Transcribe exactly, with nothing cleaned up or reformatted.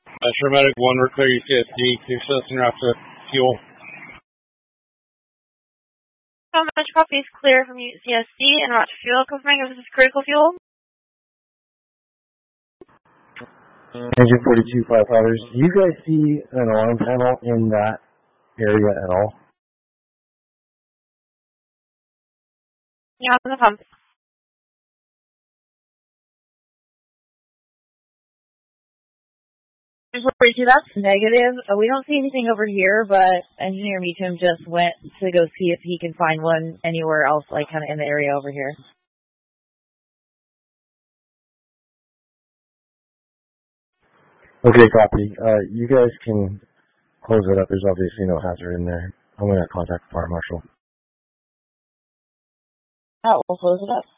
Uh, Shermedic one, we're clear U C S D, accessing route to fuel. How much copy is clear from U C S D and route to fuel, confirming if this is critical fuel? Engine forty-two firefighters, do you guys see an alarm panel in that area at all? Yeah, on the pump. forty-two, that's negative. Uh, we don't see anything over here, but Engineer Meacham just went to go see if he can find one anywhere else, like kind of in the area over here. Okay, copy. Uh, you guys can close it up. There's obviously no hazard in there. I'm going to contact the fire marshal. Oh, we'll close it up.